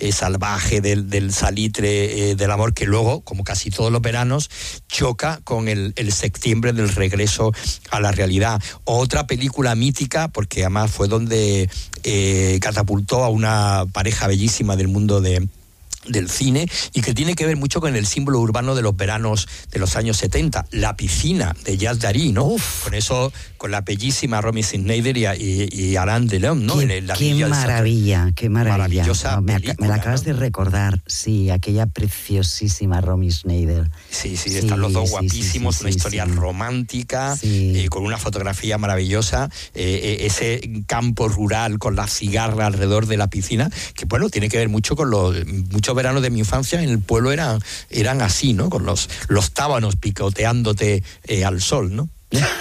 salvaje del salitre del amor, que luego, como casi todos los veranos, choca con el septiembre del regreso a la realidad. Otra película mítica, porque además fue donde catapultó a una pareja bellísima del mundo del cine, y que tiene que ver mucho con el símbolo urbano de los veranos de los años 70, La piscina, de Jacques Dary, ¿no? Uf. Con eso, con la bellísima Romy Schneider y Alain Delon, ¿no? Qué maravilla, qué maravilla. Maravillosa película, me la acabas de recordar, sí, aquella preciosísima Romy Schneider. Sí, están los dos guapísimos, una historia romántica, con una fotografía maravillosa, ese campo rural con la cigarra alrededor de la piscina, que bueno, tiene que ver mucho con muchos veranos de mi infancia en el pueblo eran así, ¿no? Con los tábanos picoteándote al sol, ¿no?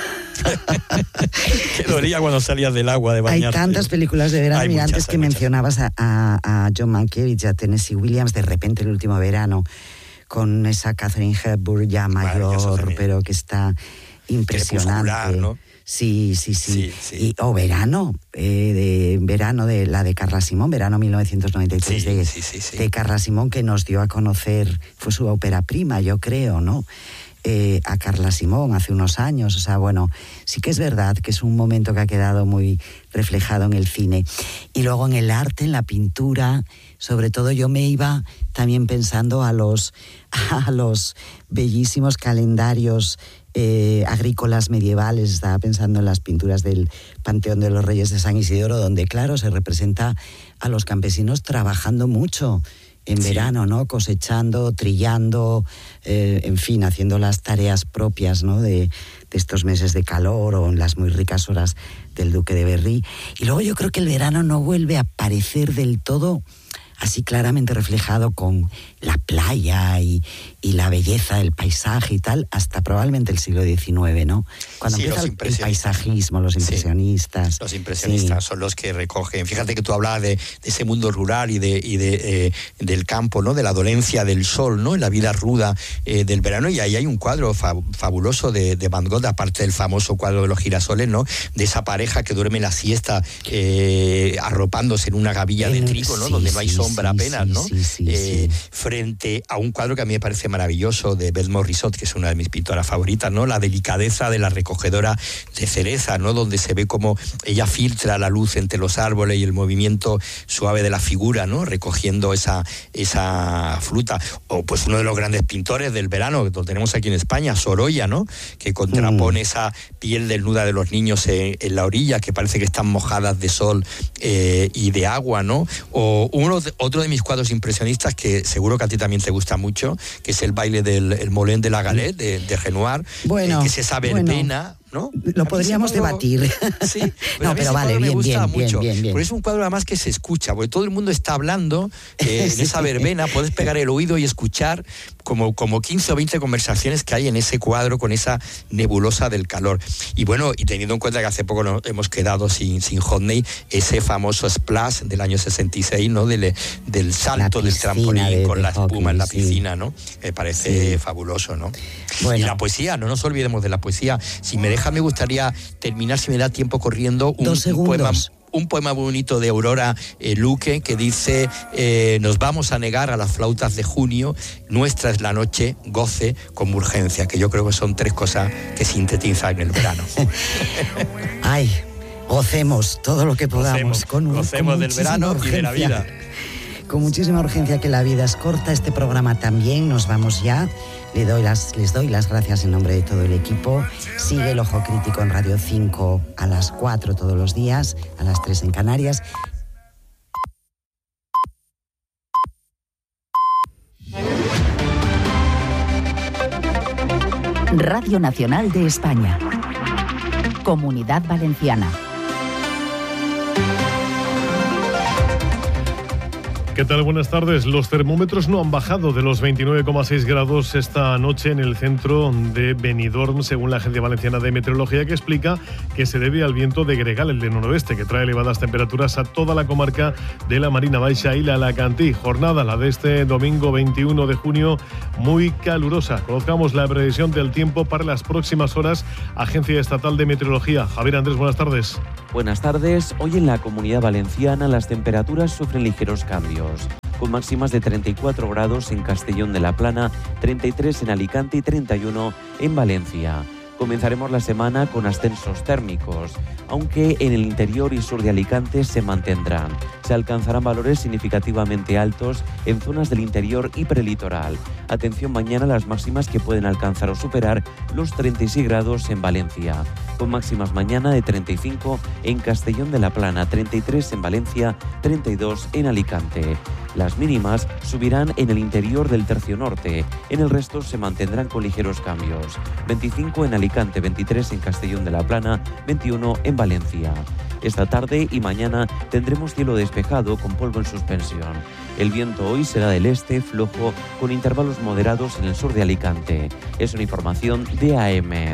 Qué dolía cuando salías del agua de bañarte. Hay tantas películas de verano, y antes que mencionabas a John Mankiewicz y a Tennessee Williams, de repente El último verano, con esa Katharine Hepburn ya mayor, pero que está impresionante, ¿no? Sí. Verano, de la de Carla Simón, Verano 1993, de Carla Simón, que nos dio a conocer, fue su ópera prima, yo creo, ¿no? A Carla Simón hace unos años. O sea, bueno, sí que es verdad que es un momento que ha quedado muy reflejado en el cine. Y luego en el arte, en la pintura, sobre todo yo me iba también pensando a los bellísimos calendarios agrícolas medievales. Estaba pensando en las pinturas del Panteón de los Reyes de San Isidoro, donde claro, se representa a los campesinos trabajando mucho en verano, ¿no? Cosechando, trillando, en fin, haciendo las tareas propias, ¿no? de estos meses de calor, o en las muy ricas horas del Duque de Berry. Y luego yo creo que el verano no vuelve a aparecer del todo así claramente reflejado con la playa y la belleza del paisaje y tal, hasta probablemente el siglo XIX, ¿no? Cuando empieza el paisajismo, los impresionistas. Los impresionistas son los que recogen. Fíjate que tú hablabas de ese mundo rural y del campo, ¿no? De la dolencia del sol, ¿no? En la vida ruda del verano, y ahí hay un cuadro fabuloso de Van Gogh, aparte del famoso cuadro de los girasoles, ¿no? De esa pareja que duerme la siesta arropándose en una gavilla de trigo, ¿no? Donde no hay sombra apenas, ¿no? Frente a un cuadro que a mí me parece maravilloso de Belle Morisot, que es una de mis pintoras favoritas, ¿no? La delicadeza de la recogedora de cereza, ¿no? Donde se ve cómo ella filtra la luz entre los árboles y el movimiento suave de la figura, ¿no? Recogiendo esa fruta. O pues uno de los grandes pintores del verano que tenemos aquí en España, Sorolla, ¿no? Que contrapone esa piel desnuda de los niños en la orilla, que parece que están mojadas de sol y de agua, ¿no? O otro de mis cuadros impresionistas, que seguro que a ti también te gusta mucho, que es el baile del Molin de la Galette de Renoir, que es esa verbena, ¿no? Lo podríamos debatir. Sí, no, pero vale, bien. Porque es un cuadro además que se escucha, porque todo el mundo está hablando en esa verbena, puedes pegar el oído y escuchar como 15 o 20 conversaciones que hay en ese cuadro con esa nebulosa del calor. Y bueno, y teniendo en cuenta que hace poco nos hemos quedado sin Hodney, ese famoso splash del año 66, ¿no? Del salto del trampolín con la espuma en la piscina, ¿no? Me parece fabuloso, ¿no? Bueno. Y la poesía, no nos olvidemos de la poesía. Si me deja, me gustaría terminar, si me da tiempo corriendo, un poema bonito de Aurora Luque, que dice: nos vamos a negar a las flautas de junio, nuestra es la noche, goce con urgencia, que yo creo que son tres cosas que sintetizan el verano. Ay, gocemos todo lo que podamos. Gocemos del verano urgencia. Y de la vida. Con muchísima urgencia, que la vida es corta. Este programa también, nos vamos ya. Les doy las gracias en nombre de todo el equipo. Sigue El Ojo Crítico en Radio 5 a las 4 todos los días, a las 3 en Canarias. Radio Nacional de España. Comunidad Valenciana. ¿Qué tal? Buenas tardes. Los termómetros no han bajado de los 29,6 grados esta noche en el centro de Benidorm, según la Agencia Valenciana de Meteorología, que explica que se debe al viento de gregal, el de noroeste, que trae elevadas temperaturas a toda la comarca de la Marina Baixa y la Alacantí. Jornada, la de este domingo 21 de junio, muy calurosa. Conozcamos la previsión del tiempo para las próximas horas. Agencia Estatal de Meteorología. Javier Andrés, buenas tardes. Buenas tardes. Hoy en la Comunidad Valenciana las temperaturas sufren ligeros cambios. con máximas de 34 grados en Castellón de la Plana, 33 en Alicante y 31 en Valencia. Comenzaremos la semana con ascensos térmicos, aunque en el interior y sur de Alicante se mantendrán. Se alcanzarán valores significativamente altos en zonas del interior y prelitoral. Atención mañana a las máximas que pueden alcanzar o superar los 36 grados en Valencia, con máximas mañana de 35 en Castellón de la Plana, 33 en Valencia, 32 en Alicante. Las mínimas subirán en el interior del tercio norte, en el resto se mantendrán con ligeros cambios. 25 en Alicante, 23 en Castellón de la Plana, 21 en Valencia. Esta tarde y mañana tendremos cielo despejado con polvo en suspensión. El viento hoy será del este, flojo, con intervalos moderados en el sur de Alicante. Es una información de AEMET.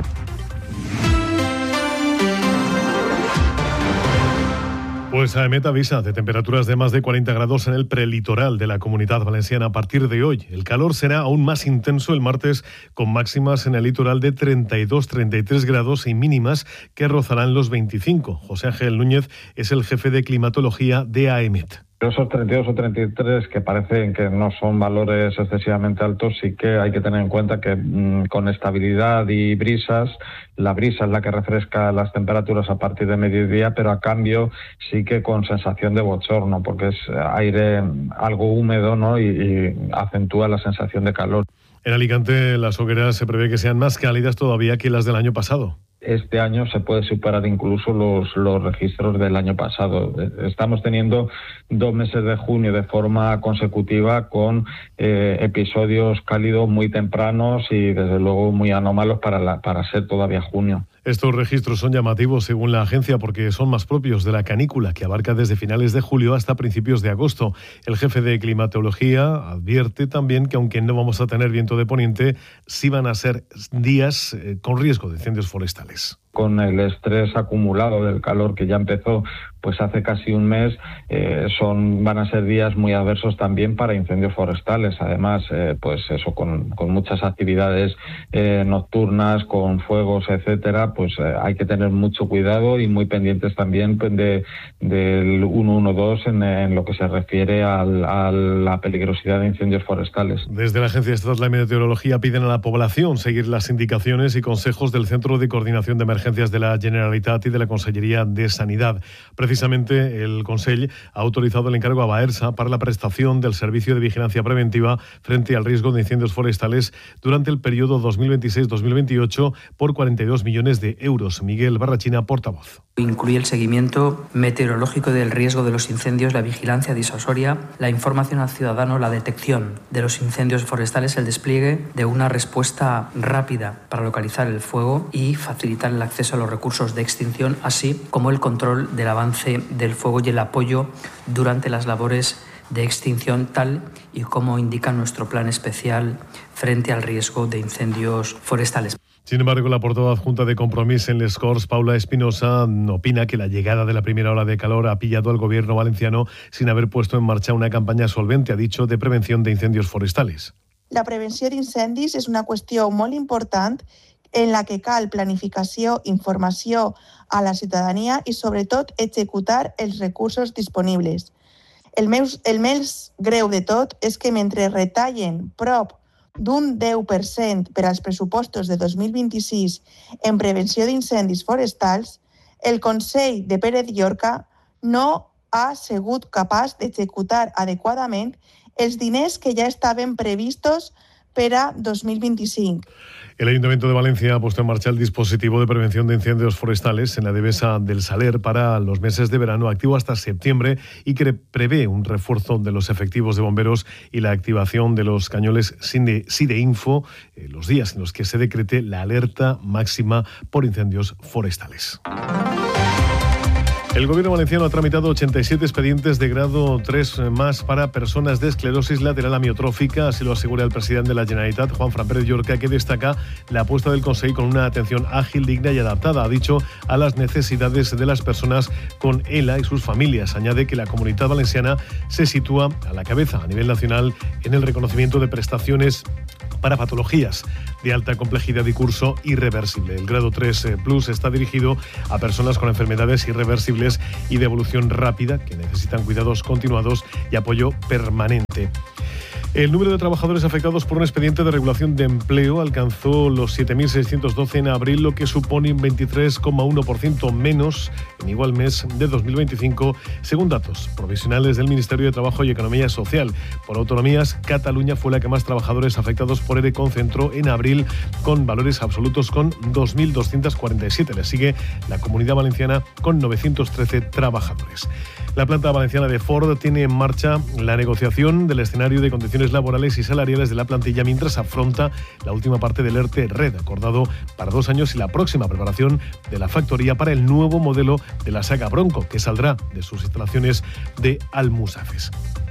Pues AEMET avisa de temperaturas de más de 40 grados en el prelitoral de la Comunidad Valenciana a partir de hoy. El calor será aún más intenso el martes, con máximas en el litoral de 32-33 grados y mínimas que rozarán los 25. José Ángel Núñez es el jefe de climatología de AEMET. Esos 32 o 33 que parecen que no son valores excesivamente altos, sí que hay que tener en cuenta que con estabilidad y brisas, la brisa es la que refresca las temperaturas a partir de mediodía, pero a cambio sí que con sensación de bochorno, porque es aire algo húmedo, ¿no? y acentúa la sensación de calor. En Alicante las hogueras se prevé que sean más cálidas todavía que las del año pasado. Este año se puede superar incluso los registros del año pasado. Estamos teniendo 2 meses de junio de forma consecutiva con episodios cálidos muy tempranos y desde luego muy anómalos para ser todavía junio. Estos registros son llamativos según la agencia porque son más propios de la canícula que abarca desde finales de julio hasta principios de agosto. El jefe de climatología advierte también que aunque no vamos a tener viento de poniente, sí van a ser días con riesgo de incendios forestales. Con el estrés acumulado del calor que ya empezó pues hace casi un mes, van a ser días muy adversos también para incendios forestales. Además, pues eso, con muchas actividades nocturnas, con fuegos, etcétera, pues hay que tener mucho cuidado y muy pendientes también del 112 en lo que se refiere a la peligrosidad de incendios forestales. Desde la Agencia Estatal de Meteorología piden a la población seguir las indicaciones y consejos del Centro de Coordinación de Emergencias de la Generalitat y de la Consellería de Sanidad. Precisamente, el Consell ha autorizado el encargo a Baersa para la prestación del servicio de vigilancia preventiva frente al riesgo de incendios forestales durante el periodo 2026-2028 por 42 millones de euros. Miguel Barrachina, portavoz. Incluye el seguimiento meteorológico del riesgo de los incendios, la vigilancia disuasoria, la información al ciudadano, la detección de los incendios forestales, el despliegue de una respuesta rápida para localizar el fuego y facilitar el acceso a los recursos de extinción, así como el control del avance del fuego y el apoyo durante las labores de extinción, tal y como indica nuestro plan especial frente al riesgo de incendios forestales. Sin embargo, la portavoz adjunta de Compromís en Les Corts, Paula Espinosa, opina que la llegada de la primera ola de calor ha pillado al gobierno valenciano sin haber puesto en marcha una campaña solvente, ha dicho, de prevención de incendios forestales. La prevenció d'incendis és una qüestió molt important en la que cal planificació, informació a la ciutadania i, sobretot, executar els recursos disponibles. El més greu de tot és que mentre retallen prop d'un 10% per als pressupostos de 2026 en prevenció d'incendis forestals, el Consell de Pere de Llorca no ha sigut capaç d'executar adequadament els diners que ja estaven previstos per a 2025. El Ayuntamiento de Valencia ha puesto en marcha el dispositivo de prevención de incendios forestales en la Devesa del Saler para los meses de verano, activo hasta septiembre, y que prevé un refuerzo de los efectivos de bomberos y la activación de los cañones SIDEINFO los días en los que se decrete la alerta máxima por incendios forestales. El Gobierno valenciano ha tramitado 87 expedientes de grado 3 más para personas de esclerosis lateral amiotrófica, así lo asegura el presidente de la Generalitat, Juanfran Pérez Llorca, que destaca la apuesta del Consell con una atención ágil, digna y adaptada, ha dicho, a las necesidades de las personas con ELA y sus familias. Añade que la Comunidad Valenciana se sitúa a la cabeza a nivel nacional en el reconocimiento de prestaciones para patologías de alta complejidad y curso irreversible. El grado 3 Plus está dirigido a personas con enfermedades irreversibles y de evolución rápida que necesitan cuidados continuados y apoyo permanente. El número de trabajadores afectados por un expediente de regulación de empleo alcanzó los 7.612 en abril, lo que supone un 23,1% menos en igual mes de 2025, según datos provisionales del Ministerio de Trabajo y Economía Social. Por autonomías, Cataluña fue la que más trabajadores afectados por ERE concentró en abril, con valores absolutos con 2.247. Le sigue la Comunidad Valenciana con 913 trabajadores. La planta valenciana de Ford tiene en marcha la negociación del escenario de condiciones laborales y salariales de la plantilla mientras afronta la última parte del ERTE Red, acordado para 2 años, y la próxima preparación de la factoría para el nuevo modelo de la saga Bronco, que saldrá de sus instalaciones de Almusafes.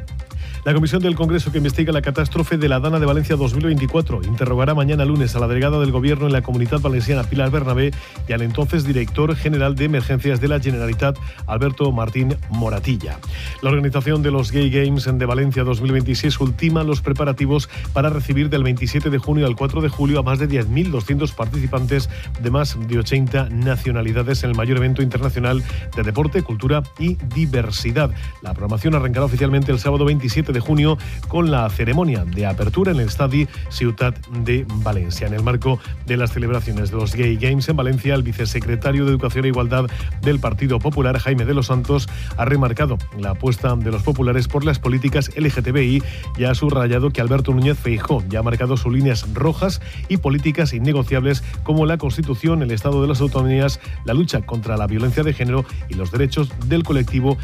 La comisión del Congreso que investiga la catástrofe de la Dana de Valencia 2024 interrogará mañana lunes a la delegada del Gobierno en la Comunitat Valenciana, Pilar Bernabé, y al entonces director general de Emergencias de la Generalitat, Alberto Martín Moratilla. La organización de los Gay Games de Valencia 2026 ultima los preparativos para recibir del 27 de junio al 4 de julio a más de 10.200 participantes de más de 80 nacionalidades en el mayor evento internacional de deporte, cultura y diversidad. La programación arrancará oficialmente el sábado 27 de junio con la ceremonia de apertura en el Estadi Ciutat de Valencia. En el marco de las celebraciones de los Gay Games en Valencia, el vicesecretario de Educación e Igualdad del Partido Popular, Jaime de los Santos, ha remarcado la apuesta de los populares por las políticas LGTBI y ha subrayado que Alberto Núñez Feijóo ya ha marcado sus líneas rojas y políticas innegociables como la Constitución, el Estado de las Autonomías, la lucha contra la violencia de género y los derechos del colectivo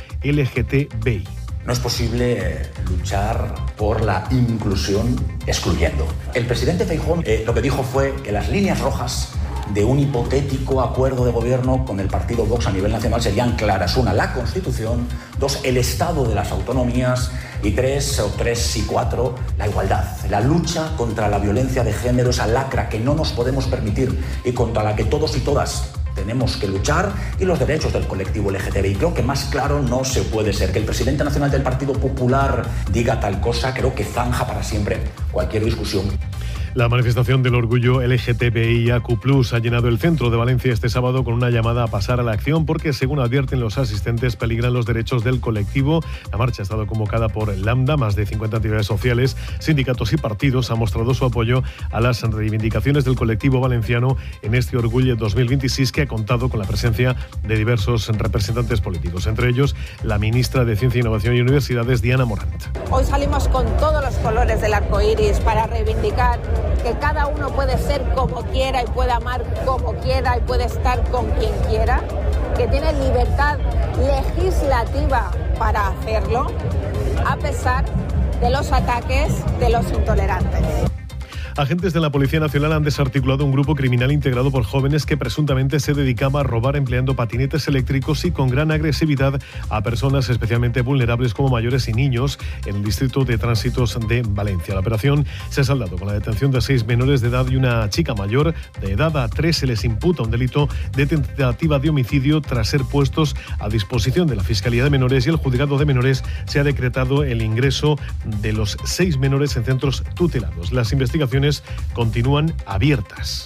LGTBI. No es posible luchar por la inclusión excluyendo. El presidente Feijóo lo que dijo fue que las líneas rojas de un hipotético acuerdo de gobierno con el partido Vox a nivel nacional serían claras. 1, la Constitución; 2, el Estado de las Autonomías; y 3, y 4, la igualdad. La lucha contra la violencia de género, esa lacra que no nos podemos permitir y contra la que todos y todas tenemos que luchar, y los derechos del colectivo LGTBI. Creo que más claro no se puede ser. Que el presidente nacional del Partido Popular diga tal cosa, creo que zanja para siempre cualquier discusión. La manifestación del orgullo LGTBIAQ+ ha llenado el centro de Valencia este sábado con una llamada a pasar a la acción porque, según advierten los asistentes, peligran los derechos del colectivo. La marcha ha estado convocada por Lambda. Más de 50 entidades sociales, sindicatos y partidos han mostrado su apoyo a las reivindicaciones del colectivo valenciano en este orgullo 2026, que ha contado con la presencia de diversos representantes políticos, entre ellos la ministra de Ciencia, Innovación y Universidades, Diana Morant. Hoy salimos con todos los colores del arco iris para reivindicar que cada uno puede ser como quiera y puede amar como quiera y puede estar con quien quiera, que tiene libertad legislativa para hacerlo, a pesar de los ataques de los intolerantes. Agentes de la Policía Nacional han desarticulado un grupo criminal integrado por jóvenes que presuntamente se dedicaba a robar empleando patinetes eléctricos y con gran agresividad a personas especialmente vulnerables como mayores y niños en el distrito de Tránsitos de Valencia. La operación se ha saldado con la detención de 6 menores de edad y una chica mayor de edad. A 3 se les imputa un delito de tentativa de homicidio tras ser puestos a disposición de la Fiscalía de Menores, y el Juzgado de Menores se ha decretado el ingreso de los 6 menores en centros tutelados. Las investigaciones continúan abiertas.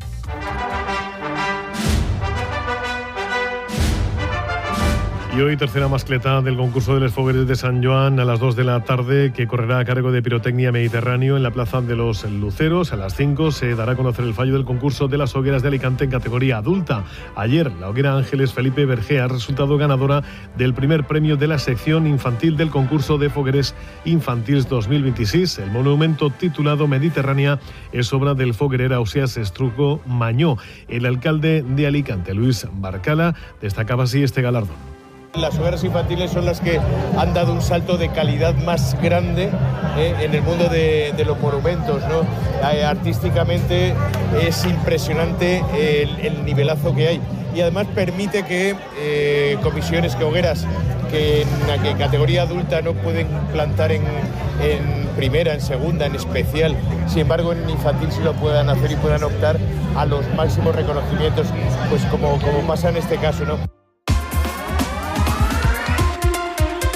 Y hoy tercera mascleta del concurso de Les Fogueres de Sant Joan a las 2 de la tarde, que correrá a cargo de Pirotecnia Mediterráneo en la Plaza de los Luceros. A las 5 se dará a conocer el fallo del concurso de las hogueras de Alicante en categoría adulta. Ayer la hoguera Ángeles Felipe Bergé ha resultado ganadora del primer premio de la sección infantil del concurso de Fogueres Infantils 2026. El monumento titulado Mediterránea es obra del foguerer Ausias Estruco Mañó. El alcalde de Alicante, Luis Barcala, destacaba así este galardón. Las hogueras infantiles son las que han dado un salto de calidad más grande en el mundo de los monumentos, ¿no? Artísticamente es impresionante el nivelazo que hay, y además permite que comisiones, que hogueras que en categoría adulta no pueden plantar en primera, en segunda, en especial, sin embargo en infantil sí lo puedan hacer y puedan optar a los máximos reconocimientos, pues como pasa en este caso, ¿no?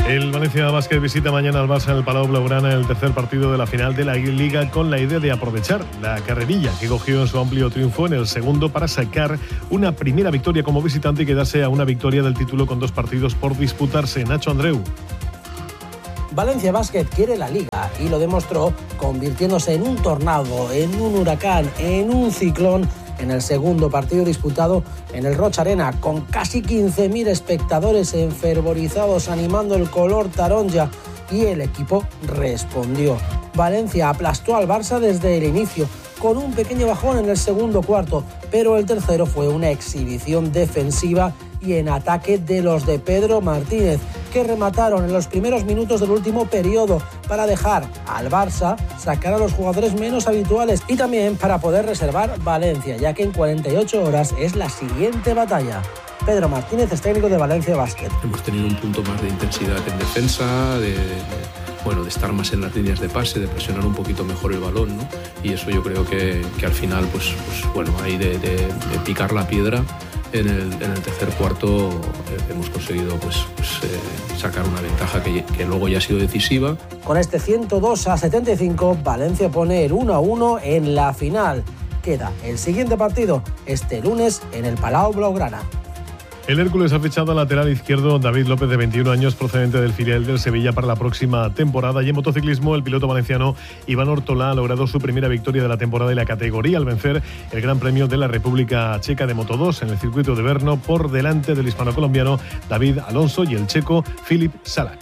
El Valencia Basket visita mañana al Barça en el Palau Blaugrana en el tercer partido de la final de la Liga, con la idea de aprovechar la carrerilla que cogió en su amplio triunfo en el segundo para sacar una primera victoria como visitante y quedarse a una victoria del título con 2 partidos por disputarse. Nacho Andreu. Valencia Basket quiere la Liga y lo demostró convirtiéndose en un tornado, en un huracán, en un ciclón en el segundo partido disputado en el Roig Arena, con casi 15.000 espectadores enfervorizados animando el color taronja, y el equipo respondió. Valencia aplastó al Barça desde el inicio, con un pequeño bajón en el segundo cuarto, pero el tercero fue una exhibición defensiva y en ataque de los de Pedro Martínez, que remataron en los primeros minutos del último periodo para dejar al Barça sacar a los jugadores menos habituales y también para poder reservar Valencia, ya que en 48 horas es la siguiente batalla. Pedro Martínez es técnico de Valencia Basket. Hemos tenido un punto más de intensidad en defensa, de estar más en las líneas de pase, de presionar un poquito mejor el balón, ¿no? Y eso yo creo que al final, ahí de picar la piedra. En el tercer cuarto hemos conseguido sacar una ventaja que luego ya ha sido decisiva. Con este 102-75, Valencia pone el 1-1 en la final. Queda el siguiente partido este lunes en el Palau Blaugrana. El Hércules ha fichado al lateral izquierdo David López, de 21 años, procedente del filial del Sevilla, para la próxima temporada. Y en motociclismo, el piloto valenciano Iván Ortola ha logrado su primera victoria de la temporada en la categoría al vencer el Gran Premio de la República Checa de Moto2 en el circuito de Brno, por delante del hispano-colombiano David Alonso y el checo Filip Salak.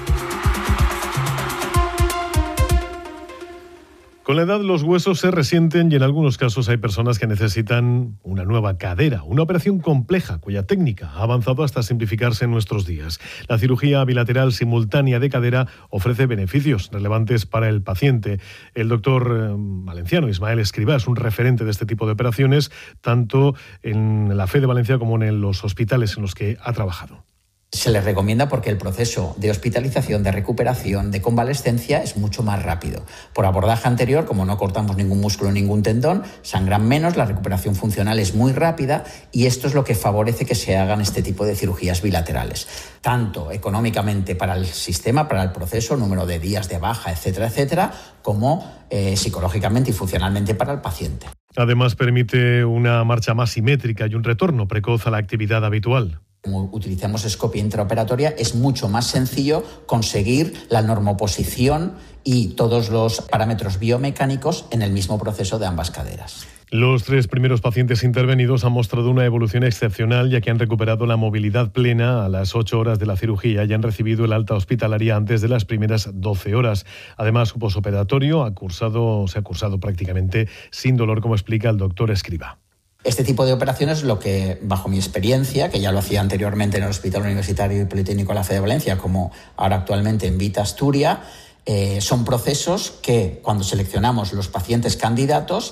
Con la edad los huesos se resienten y en algunos casos hay personas que necesitan una nueva cadera, una operación compleja cuya técnica ha avanzado hasta simplificarse en nuestros días. La cirugía bilateral simultánea de cadera ofrece beneficios relevantes para el paciente. El doctor valenciano Ismael Escribá es un referente de este tipo de operaciones, tanto en la FE de Valencia como en los hospitales en los que ha trabajado. Se les recomienda porque el proceso de hospitalización, de recuperación, de convalescencia es mucho más rápido. Por abordaje anterior, como no cortamos ningún músculo, ningún tendón, sangran menos, la recuperación funcional es muy rápida y esto es lo que favorece que se hagan este tipo de cirugías bilaterales. Tanto económicamente para el sistema, para el proceso, número de días de baja, etcétera, etcétera, como psicológicamente y funcionalmente para el paciente. Además, permite una marcha más simétrica y un retorno precoz a la actividad habitual. Como utilizamos escopia intraoperatoria, es mucho más sencillo conseguir la normoposición y todos los parámetros biomecánicos en el mismo proceso de ambas caderas. Los 3 primeros pacientes intervenidos han mostrado una evolución excepcional, ya que han recuperado la movilidad plena a las 8 horas de la cirugía y han recibido el alta hospitalaria antes de las primeras 12 horas. Además, su posoperatorio se ha cursado prácticamente sin dolor, como explica el doctor Escribá. Este tipo de operaciones, lo que, bajo mi experiencia, que ya lo hacía anteriormente en el Hospital Universitario y Politécnico de la FE de Valencia, como ahora actualmente en Vita Asturia, son procesos que, cuando seleccionamos los pacientes candidatos,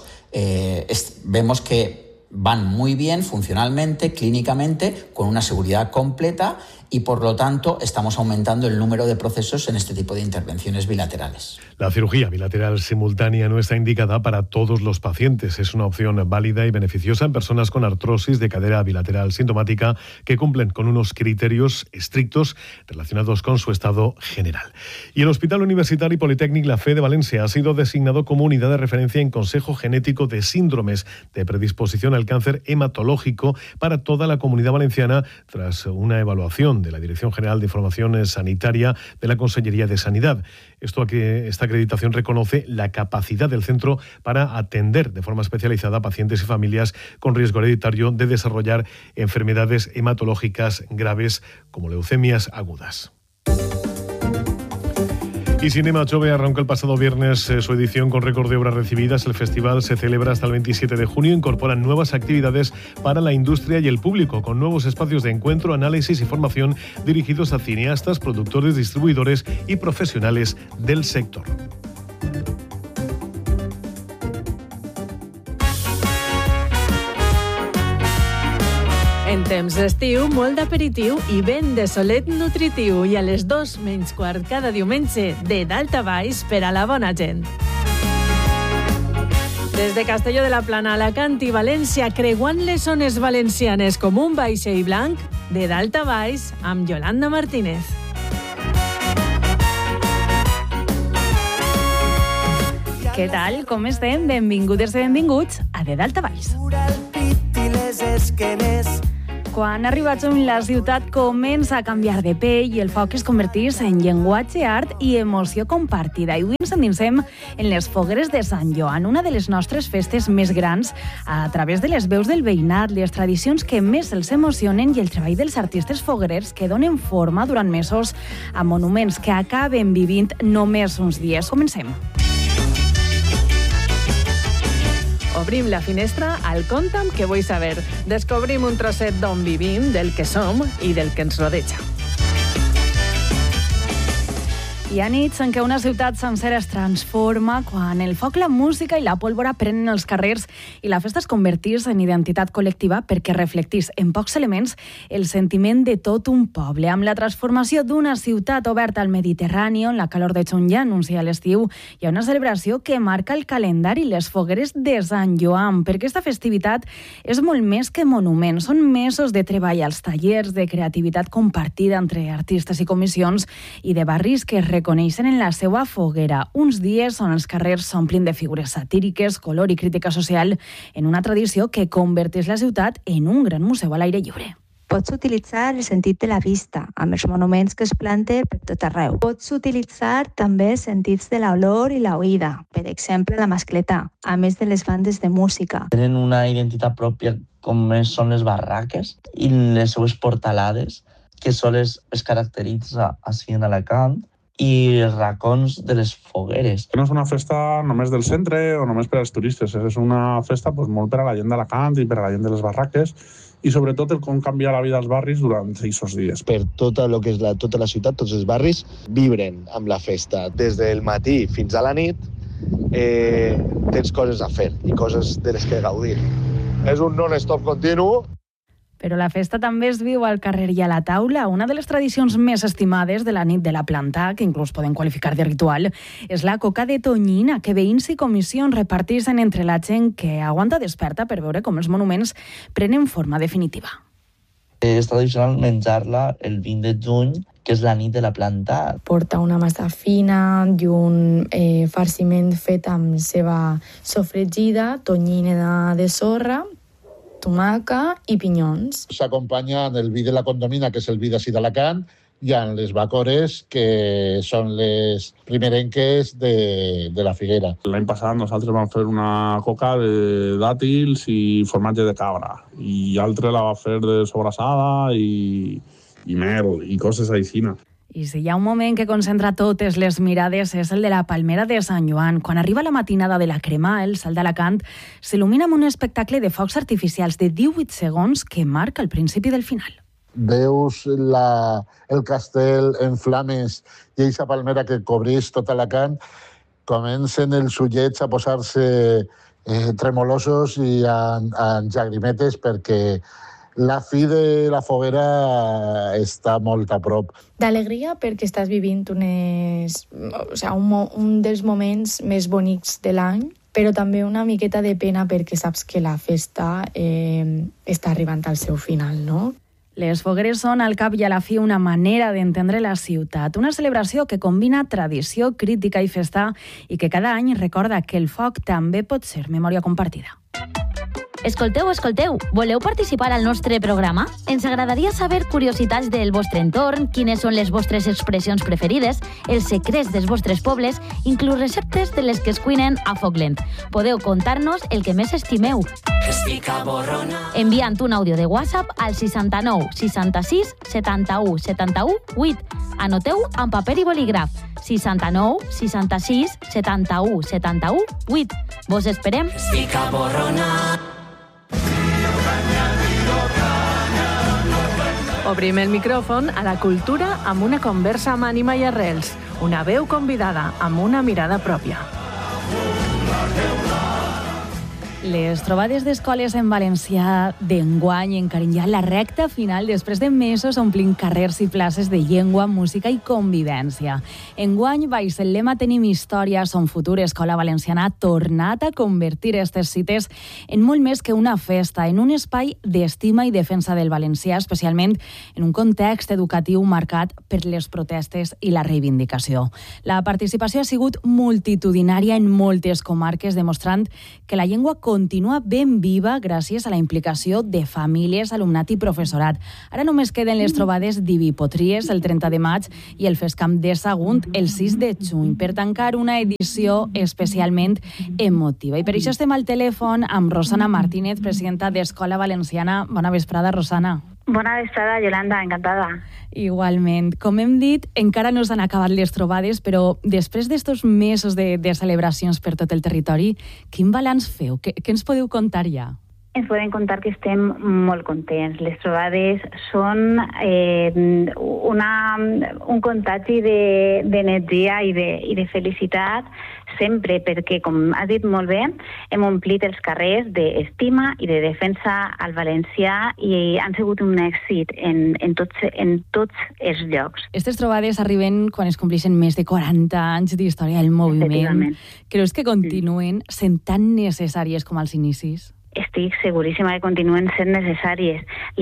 vemos que van muy bien funcionalmente, clínicamente, con una seguridad completa y, por lo tanto, estamos aumentando el número de procesos en este tipo de intervenciones bilaterales. La cirugía bilateral simultánea no está indicada para todos los pacientes. Es una opción válida y beneficiosa en personas con artrosis de cadera bilateral sintomática que cumplen con unos criterios estrictos relacionados con su estado general. Y el Hospital Universitario y Politécnico La FE de Valencia ha sido designado como unidad de referencia en Consejo Genético de Síndromes de Predisposición al Cáncer Hematológico para toda la Comunidad Valenciana, tras una evaluación de la Dirección General de Información Sanitaria de la Consellería de Sanidad. Esta acreditación reconoce la capacidad del centro para atender de forma especializada a pacientes y familias con riesgo hereditario de desarrollar enfermedades hematológicas graves como leucemias agudas. Y Cinema Chove arrancó el pasado viernes su edición con récord de obras recibidas. El festival se celebra hasta el 27 de junio. Incorporan nuevas actividades para la industria y el público, con nuevos espacios de encuentro, análisis y formación dirigidos a cineastas, productores, distribuidores y profesionales del sector. En temps d'estiu, molt d'aperitiu i vent de solet nutritiu. I a les 2:15 cada diumenge, de dalt a baix per a la bona gent. Des de Castelló de la Plana, Alacant i València, creuant les zones valencianes com un vaixell blanc, de dalt a baix, amb Yolanda Martínez. Què tal? Com estem? Benvingudes i benvinguts a De Dalt a Baix. Quan arriba juny, la ciutat comença a canviar de pell i el foc es converteix en llenguatge, art i emoció compartida. I avui ens endinsem en les fogueres de Sant Joan, una de les nostres festes més grans, a través de les veus del veïnat, les tradicions que més els emocionen i el treball dels artistes foguerers que donen forma durant mesos a monuments que acaben vivint només uns dies. Comencem. Obrim la finestra al Conta'm que vull saber. Descobrim un trosset d'on vivim, del que som i del que ens rodeja. Hi ha nits en què una ciutat sencera es transforma quan el foc, la música i la pólvora prenen els carrers i la festa es converteix en identitat col·lectiva perquè reflecteix en pocs elements el sentiment de tot un poble. Amb la transformació d'una ciutat oberta al Mediterrani, on la calor de juny ja anuncia l'estiu, hi ha una celebració que marca el calendari, les fogueres de Sant Joan, perquè aquesta festivitat és molt més que monument. Són mesos de treball als tallers, de creativitat compartida entre artistes i comissions i de barris que reconeixen en la seva foguera. Uns dies on els carrers s'omplin de figures satíriques, color i crítica social en una tradició que converteix la ciutat en un gran museu a l'aire lliure. Pots utilitzar el sentit de la vista, amb els monuments que es planten per tot arreu. Pots utilitzar també sentits de l'olor i l'oïda, per exemple la mascleta, a més de les bandes de música. Tenen una identitat pròpia com són les barraques i les seues portalades, que sols es caracteritza així en Alacant, i els racons de les fogueres. No és una festa només del centre o només per als turistes, és una festa molt per a la gent d'Alacant i per a la gent de les barraques i sobretot el com canvia la vida als barris durant aquests dies. Per tot el que és tota la ciutat, tots els barris vibren amb la festa. Des del matí fins a la nit tens coses a fer i coses de les que gaudir. És un non-stop continu. Però la festa també es viu al carrer i a la taula. Una de les tradicions més estimades de la nit de la planta, que inclús poden qualificar de ritual, és la coca de tonyina, que veïns i comissions reparteixen entre la gent que aguanta desperta per veure com els monuments prenen forma definitiva. És tradicional menjar-la el 20 de juny, que és la nit de la planta. Porta una massa fina i un farciment fet amb ceba sofregida, tonyina de sorra, tomaca i pinyons. S'acompanya amb el vi de la condomina, que és el vi d'ací d'Alacant, i amb les bacores, que són les primerenques de la figuera. L'any passat nosaltres vam fer una coca de dàtils i formatge de cabra, i altre la va fer de sobrassada i mel i coses així. I si hi ha un moment que concentra totes les mirades és el de la Palmera de Sant Joan. Quan arriba la matinada de la crema, el Salt d'Alacant s'il·lumina amb un espectacle de focs artificials de 18 segons que marca el principi del final. Veus el castell en flames i aquesta palmera que cobreix tot Alacant, comencen els ullets a posar-se tremolosos i en llagrimetes perquè la fi de la foguera està molt a prop. D'alegria perquè estàs vivint un dels moments més bonics de l'any, però també una miqueta de pena perquè saps que la festa està arribant al seu final, no? Les fogueres són, al cap i a la fi, una manera d'entendre la ciutat. Una celebració que combina tradició, crítica i festa i que cada any recorda que el foc també pot ser memòria compartida. Escolteu, voleu participar al nostre programa? Ens agradaria saber curiositats del vostre entorn, quines són les vostres expressions preferides, els secrets dels vostres pobles, inclús receptes de les que es cuinen a foc lent. Podeu contar-nos el que més estimeu. Enviant un àudio de WhatsApp al 69 66 71 71 8. Anoteu amb paper i bolígraf. 69 66 71 71 8. Vos esperem. Obrim el micròfon a la cultura amb una conversa amb ànima i arrels. Una veu convidada amb una mirada pròpia. Les trobades d'escoles en valencià d'enguany encara ja la recta final després de mesos omplint carrers i places de llengua, música i convivència. Enguany, baix el lema Tenim història, Som futur, Escola Valenciana ha tornat a convertir aquestes cites en molt més que una festa, en un espai d'estima i defensa del valencià, especialment en un context educatiu marcat per les protestes i la reivindicació. La participació ha sigut multitudinària en moltes comarques, demostrant que la llengua continua ben viva gràcies a la implicació de famílies, alumnat i professorat. Ara només queden les trobades d'Ivipotries el 30 de maig i el Festcamp de Sagunt el 6 de juny per tancar una edició especialment emotiva. I per això estem al telèfon amb Rosana Martínez, presidenta d'Escola Valenciana. Bona vesprada, Rosana. Bona vesprada, Yolanda, encantada. Igualment. Com hem dit, encara no s'han acabat les trobades, però després d'estos mesos de celebracions per tot el territori, quin balanç feu? Què ens podeu contar ja? Ens podem contar que estem molt contents. Les trobades són un contagi d'energia i de felicitat sempre, perquè, com has dit molt bé, hem omplit els carrers d'estima i de defensa al valencià i han sigut un èxit en tots els llocs. Aquestes trobades arriben quan es compleixen més de 40 anys d'història del moviment. Creus que continuen sent tan necessàries com als inicis? Estic seguríssima que continuen sent necessàries.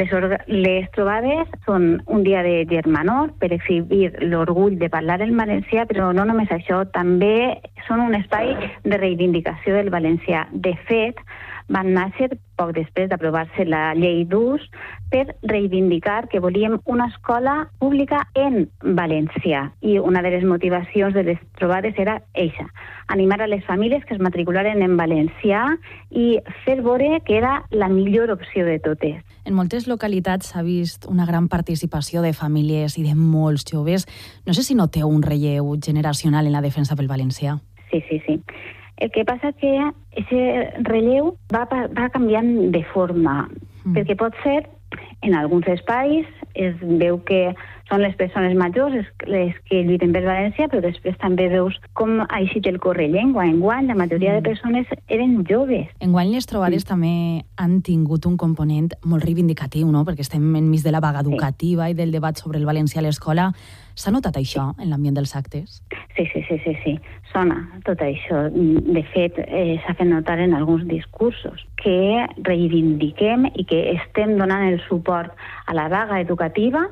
Les trobades són un dia de germanor per exhibir l'orgull de parlar el valencià, però no només això, també són un espai de reivindicació del valencià. De fet, van néixer poc després d'aprovar-se la llei d'ús per reivindicar que volíem una escola pública en valencià. I una de les motivacions de les trobades era eixa, animar a les famílies que es matricularen en valencià i fer veure que era la millor opció de totes. En moltes localitats s'ha vist una gran participació de famílies i de molts joves. No sé si noteu un relleu generacional en la defensa pel valencià. Sí. El que passa que aquest relleu va canviant de forma, perquè pot ser, en alguns espais, es veu que són les persones majors les que lluiten per València, però després també veus com ha eixit el correllengua. Enguany, la majoria de persones eren joves. Enguany les trobades també han tingut un component molt reivindicatiu, no? Perquè estem enmig de la vaga educativa i del debat sobre el valencià a l'escola. S'ha notat això en l'ambient dels actes? Sí. Sona tot això. De fet, s'ha fet notar en alguns discursos que reivindiquem i que estem donant el suport a la vaga educativa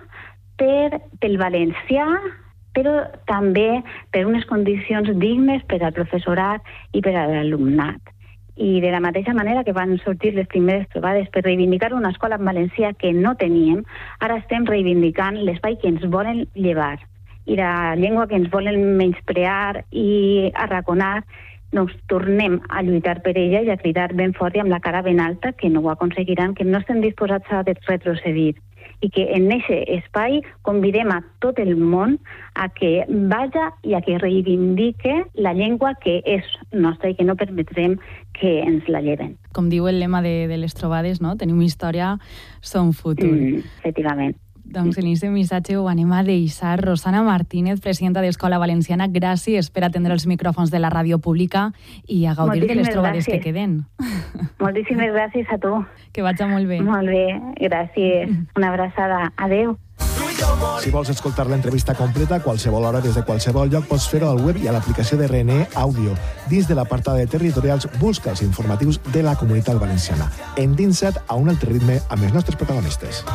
pel valencià, però també per unes condicions dignes per al professorat i per a l'alumnat. I de la mateixa manera que van sortir les primeres trobades per reivindicar una escola en valencià que no teníem, ara estem reivindicant l'espai que ens volen llevar. I la llengua que ens volen menysprear i arraconar, doncs tornem a lluitar per ella i a cridar ben fort i amb la cara ben alta que no ho aconseguiran, que no estem disposats a retrocedir. I que en aquest espai convidem a tot el món a que vaja i a que reivindique la llengua que és nostra i que no permetrem que ens la lleven. Com diu el lema de les trobades, no? Tenim història, som futur. Efectivament. Doncs en aquest missatge ho anem a deixar. Rosana Martínez, presidenta d'Escola Valenciana, gràcies per atendre els micròfons de la ràdio pública i a gaudir de les trobades que queden. Moltíssimes gràcies a tu. Que vagi molt bé. Molt bé, gràcies. Una abraçada. Adéu. Si vols escoltar l'entrevista completa a qualsevol hora des de qualsevol lloc, pots fer-ho al web i a l'aplicació de RNE Àudio. Dins de l'apartat de territorials, busca els informatius de la Comunitat Valenciana. Endinsa't a un altre ritme amb els nostres protagonistes.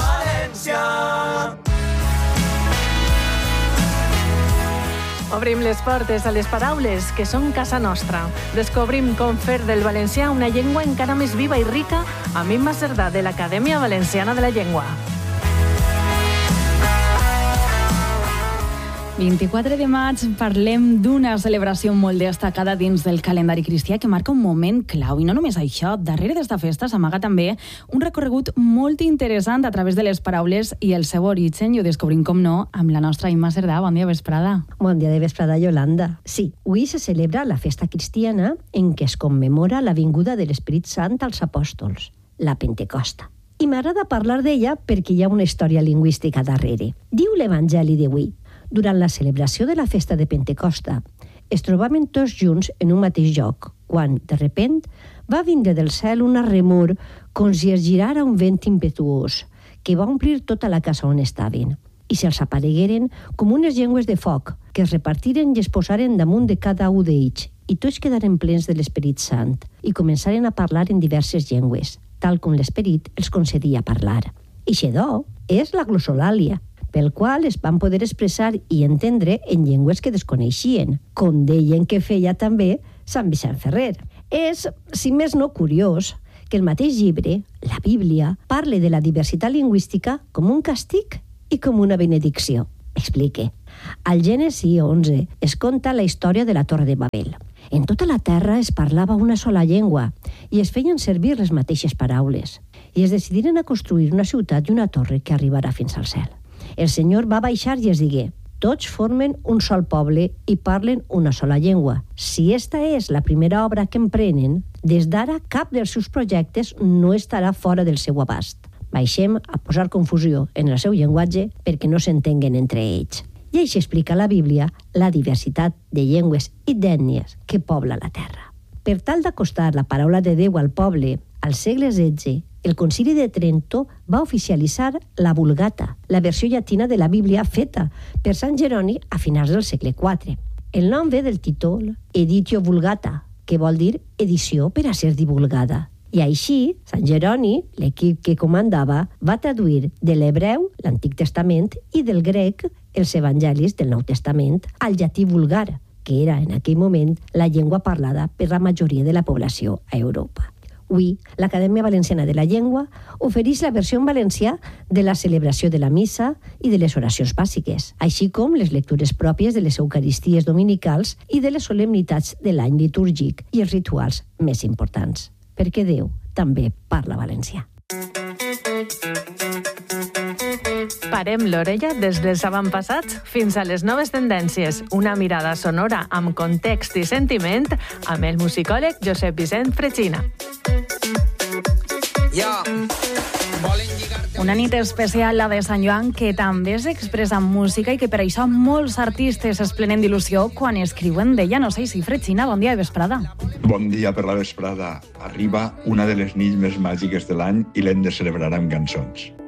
Obrim les portes a les paraules que són casa nostra. Descobrim com fer del valencià una llengua encara més viva i rica amb Imma Cerdà de l'Acadèmia Valenciana de la Llengua. 24 de maig parlem d'una celebració molt destacada dins del calendari cristià que marca un moment clau. I no només això, darrere d'esta festa s'amaga també un recorregut molt interessant a través de les paraules i el seu origen, i ho descobrim, com no, amb la nostra Imma Cerdà. Bon dia, vesprada. Bon dia de vesprada, Yolanda. Sí, avui se celebra la festa cristiana en què es commemora la vinguda de l'Esperit Sant als apòstols, la Pentecosta. I m'agrada parlar d'ella perquè hi ha una història lingüística darrere. Diu l'Evangeli d'avui: durant la celebració de la festa de Pentecosta, es trobaven tots junts en un mateix lloc, quan, de repent, va vindre del cel una remor com si es girara un vent impetuós, que va omplir tota la casa on estaven, i se'ls aparegueren com unes llengües de foc, que es repartiren i es posaren damunt de cada un d'ells, i tots quedaren plens de l'Esperit Sant, i començaren a parlar en diverses llengües, tal com l'Esperit els concedia parlar. I xedó és la glossolàlia, pel qual es van poder expressar i entendre en llengües que desconeixien, com deien que feia també Sant Vicent Ferrer. És, si més no, curiós que el mateix llibre, la Bíblia, parle de la diversitat lingüística com un càstig i com una benedicció. Explique. Al Gènesi 11 es conta la història de la Torre de Babel. En tota la terra es parlava una sola llengua i es feien servir les mateixes paraules. I es decidiren a construir una ciutat i una torre que arribarà fins al cel. El Senyor va baixar i es digué: tots formen un sol poble i parlen una sola llengua. Si esta és la primera obra que emprenen, des d'ara cap dels seus projectes no estarà fora del seu abast. Baixem a posar confusió en el seu llenguatge perquè no s'entenguen entre ells. I així explica la Bíblia la diversitat de llengües i d'ètnies que pobla la terra. Per tal d'acostar la paraula de Déu al poble, al segle XVI, el Concili de Trento va oficialitzar la Vulgata, la versió llatina de la Bíblia feta per Sant Jeroni a finals del segle IV. El nom ve del títol Editio Vulgata, que vol dir edició per a ser divulgada. I així, Sant Jeroni, l'equip que comandava, va traduir de l'hebreu l'Antic Testament i del grec els evangelis del Nou Testament al llatí vulgar, que era en aquell moment la llengua parlada per la majoria de la població a Europa. Avui, l'Acadèmia Valenciana de la Llengua ofereix la versió en valencià de la celebració de la missa i de les oracions bàsiques, així com les lectures pròpies de les eucaristies dominicals i de les solemnitats de l'any litúrgic i els rituals més importants, perquè Déu també parla valencià. Parem l'orella des dels avantpassats fins a les noves tendències. Una mirada sonora amb context i sentiment amb el musicòleg Josep Vicent Fretxina. Una nit especial, la de Sant Joan, que també s'expressa en música i que per això molts artistes es plenen d'il·lusió quan escriuen d'ella. No sé si Fretxina, bon dia i vesprada. Bon dia per la vesprada. Arriba una de les nits més màgiques de l'any i l'hem de celebrar amb cançons.